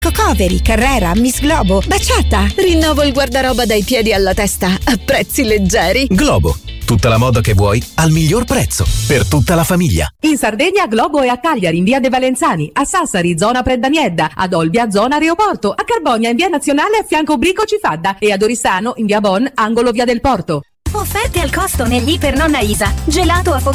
Cocoveri, Carrera, Miss Globo, Baciata. Rinnovo il guardaroba dai piedi alla testa a prezzi leggeri. Globo, tutta la moda che vuoi al miglior prezzo per tutta la famiglia. In Sardegna Globo è a Cagliari in via De Valenzani, a Sassari zona Predaniedda, ad Olbia zona Aeroporto, a Carbonia in via Nazionale a fianco Brico Cifadda e ad Oristano in via Bon angolo via del Porto. Offerte al costo negli Iper Nonna Isa. Gelato